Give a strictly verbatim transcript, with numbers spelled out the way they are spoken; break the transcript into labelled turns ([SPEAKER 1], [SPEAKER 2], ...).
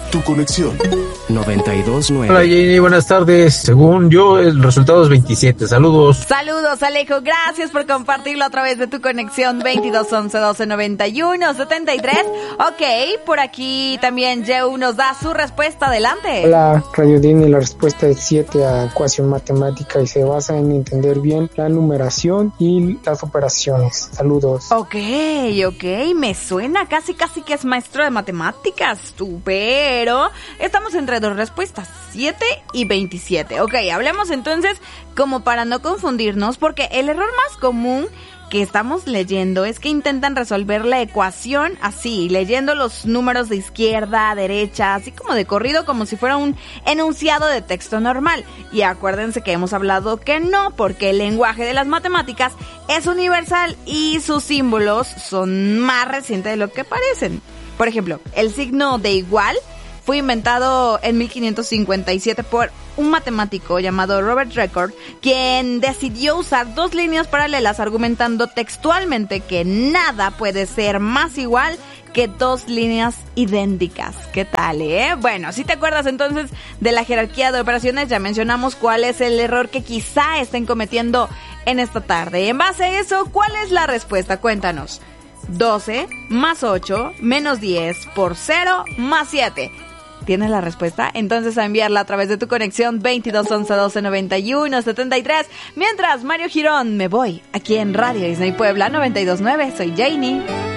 [SPEAKER 1] Tu conexión.
[SPEAKER 2] noventa y dos nueve.
[SPEAKER 3] Hola Jenny, buenas tardes. Según yo, el resultado es veintisiete. Saludos.
[SPEAKER 4] Saludos, Alejo. Gracias por compartirlo a través de tu conexión veintidós once doce noventa y uno setenta y tres. Ok, por aquí también Jeu nos da su respuesta. Adelante.
[SPEAKER 5] Hola, Radio Dini. La respuesta es siete a ecuación matemática y se basa en entender bien la numeración y las operaciones. Saludos.
[SPEAKER 4] Ok, ok. Me suena casi, casi que es maestro de matemáticas, tú, pero estamos entre dos respuestas, siete y veintisiete. Ok, hablemos entonces como para no confundirnos, porque el error más común que estamos leyendo es que intentan resolver la ecuación así, leyendo los números de izquierda a derecha, así como de corrido, como si fuera un enunciado de texto normal. Y acuérdense que hemos hablado que no, porque el lenguaje de las matemáticas es universal y sus símbolos son más recientes de lo que parecen. Por ejemplo, el signo de igual fue inventado en mil quinientos cincuenta y siete por un matemático llamado Robert Record, quien decidió usar dos líneas paralelas argumentando textualmente que nada puede ser más igual que dos líneas idénticas. ¿Qué tal, eh? Bueno, si te acuerdas entonces de la jerarquía de operaciones, ya mencionamos cuál es el error que quizá estén cometiendo en esta tarde. En base a eso, ¿cuál es la respuesta? Cuéntanos. doce más ocho menos diez por cero más siete. ¿Tienes la respuesta? Entonces a enviarla a través de tu conexión veintidós once doce noventa y uno setenta y tres. Mientras, Mario Girón, me voy aquí en Radio Disney Puebla noventa y dos nueve. Soy Janie.